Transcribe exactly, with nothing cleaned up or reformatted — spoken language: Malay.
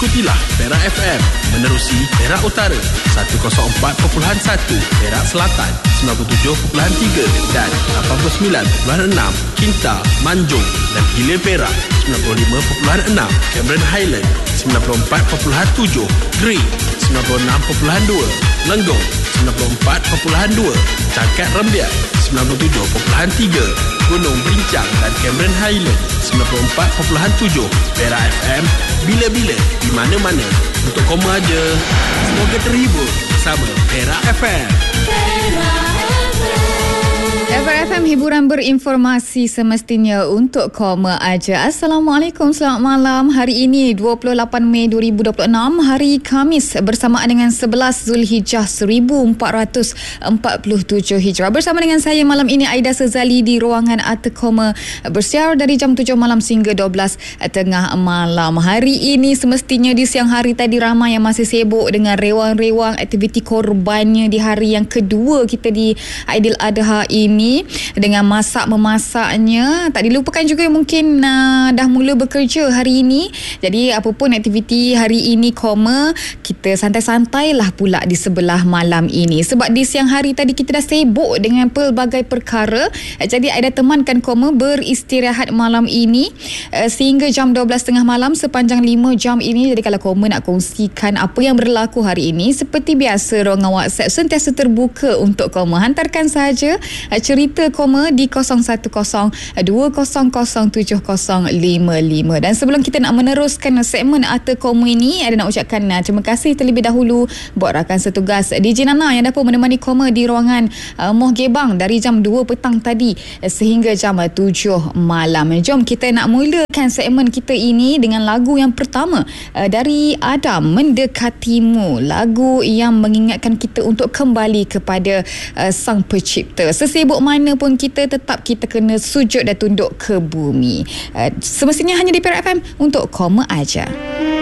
Ikutilah Perak F M menerusi Perak Utara seratus empat perpuluhan satu, Perak Selatan sembilan puluh tujuh perpuluhan tiga dan lapan puluh sembilan perpuluhan enam, Kinta, Manjung dan Hilir Perak sembilan puluh lima perpuluhan enam, Cameron Highland sembilan puluh empat perpuluhan tujuh, Green sembilan puluh enam perpuluhan dua, Lenggong sembilan puluh empat perpuluhan dua, Cangkat Rembiak sembilan puluh tujuh perpuluhan tiga, Gunung Berincang dan Cameron Highland sembilan puluh empat perpuluhan tujuh. Perak F M, bila-bila, di mana-mana. Untuk koma aja. Semoga terhibur bersama Perak F M. Perak F M, hiburan berinformasi semestinya untuk koma aja. Assalamualaikum, selamat malam. Hari ini dua puluh lapan Mei dua ribu dua puluh enam, hari Khamis bersamaan dengan sebelas Zulhijjah seribu empat ratus empat puluh tujuh Hijrah. Bersama dengan saya malam ini Aida Sezali di ruangan Ata Koma, bersiar dari jam tujuh malam sehingga dua belas tengah malam. Hari ini semestinya di siang hari tadi ramai yang masih sibuk dengan rewang-rewang aktiviti korbannya di hari yang kedua kita di Aidiladha ini, dengan masak-memasaknya. Tak dilupakan juga mungkin uh, dah mula bekerja hari ini. Jadi apapun aktiviti hari ini koma, kita santai-santai lah pula di sebelah malam ini. Sebab di siang hari tadi kita dah sibuk dengan pelbagai perkara. Jadi Aida temankan koma beristirahat malam ini uh, sehingga jam dua belas tengah malam sepanjang lima jam ini. Jadi kalau koma nak kongsikan apa yang berlaku hari ini, seperti biasa ruangan WhatsApp sentiasa terbuka untuk koma. Hantarkan sahaja uh, cerita koma di kosong satu kosong dua kosong kosong tujuh kosong lima lima. Dan sebelum kita nak meneruskan segmen Ata Koma ini, ada nak ucapkan uh, terima kasih terlebih dahulu buat rakan setugas D J Nana yang dapat menemani koma di ruangan uh, Moh Gebang dari jam dua petang tadi uh, sehingga jam uh, tujuh malam. Jom kita nak mulakan segmen kita ini dengan lagu yang pertama uh, dari Adam, Mendekatimu. Lagu yang mengingatkan kita untuk kembali kepada uh, Sang Pencipta. Sesibuk mana pun kita, tetap kita kena sujud dan tunduk ke bumi. Uh, semestinya hanya di Perak F M untuk koma aja.